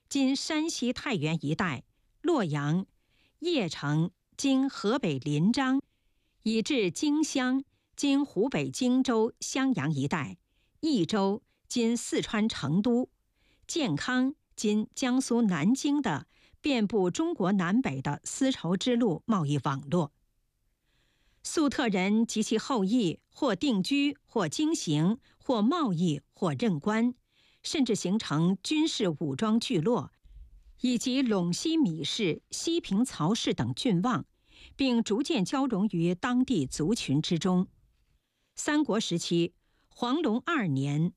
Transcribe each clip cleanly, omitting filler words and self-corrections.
今山西太原一带、洛阳、邺城今河北临漳，以至荆襄今湖北荆州、襄阳一带、益州今四川成都、建康今江苏南京的遍布中国南北的丝绸之路贸易网络。粟特人及其后裔或定居，或经行，或贸易，或任官，甚至形成军事武装聚落，以及陇西米氏、西平曹氏等郡望，并逐渐交融于当地族群之中。三国时期，黄龙2年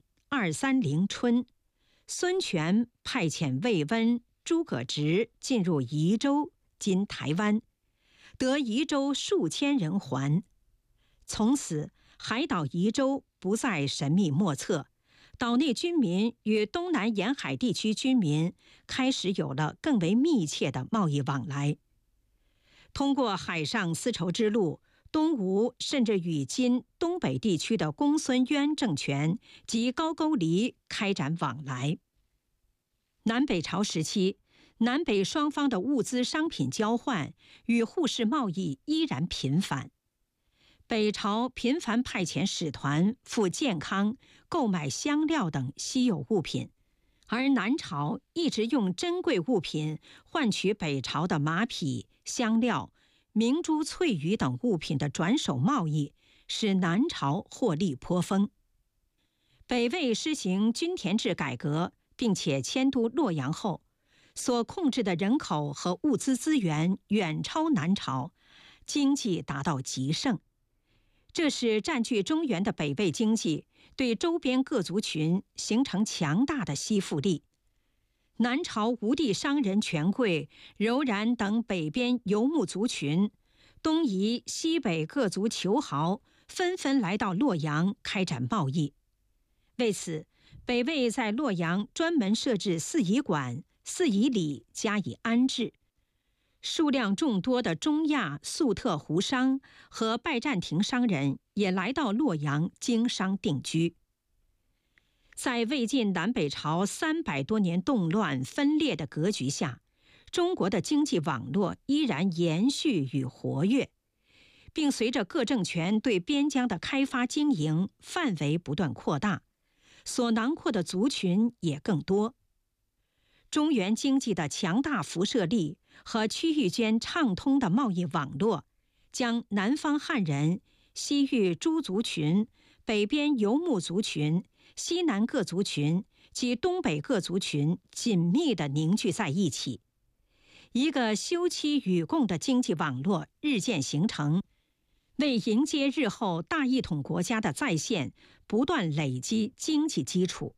230春，孙权派遣魏温、诸葛直进入宜州（今台湾），得宜州数千人还。从此，海岛宜州不再神秘莫测，岛内军民与东南沿海地区军民开始有了更为密切的贸易往来。通过海上丝绸之路，东吴甚至与今东北地区的公孙渊政权及高句丽开展往来。南北朝时期，南北双方的物资商品交换与互市贸易依然频繁。北朝频繁派遣使团赴建康购买香料等稀有物品，而南朝一直用珍贵物品换取北朝的马匹、香料、明珠翠羽等物品的转手贸易，使南朝获利颇丰。北魏施行均田制改革，并且迁都洛阳后，所控制的人口和物资资源远超南朝，经济达到极盛。这使占据中原的北魏经济对周边各族群形成强大的吸附力。南朝吴地商人权贵、柔然等北边游牧族群，东夷、西北各族酋豪纷纷来到洛阳开展贸易。为此，北魏在洛阳专门设置四夷馆、四夷里加以安置。数量众多的中亚、粟特胡商和拜占庭商人也来到洛阳经商定居。在魏晋南北朝300多年动乱分裂的格局下，中国的经济网络依然延续与活跃，并随着各政权对边疆的开发经营范围不断扩大，所囊括的族群也更多。中原经济的强大辐射力和区域间畅通的贸易网络，将南方汉人、西域诸族群、北边游牧族群、西南各族群及东北各族群紧密地凝聚在一起。一个休戚与共的经济网络日渐形成，为迎接日后大一统国家的再现，不断累积经济基础。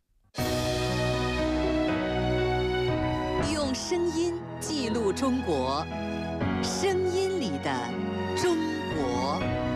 用声音记录中国，声音里的中国。